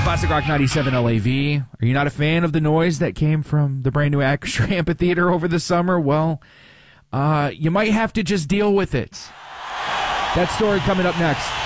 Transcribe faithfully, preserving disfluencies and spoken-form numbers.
Classic Rock ninety-seven L A V. Are you not a fan of the noise that came from the brand new Acrisure Amphitheater over the summer? Well, uh, you might have to just deal with it. That story coming up next.